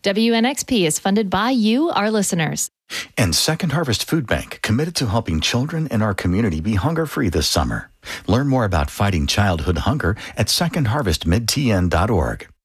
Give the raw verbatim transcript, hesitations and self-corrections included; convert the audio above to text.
W N X P is funded by you, our listeners. And Second Harvest Food Bank, committed to helping children in our community be hunger-free this summer. Learn more about fighting childhood hunger at second harvest mid t n dot org.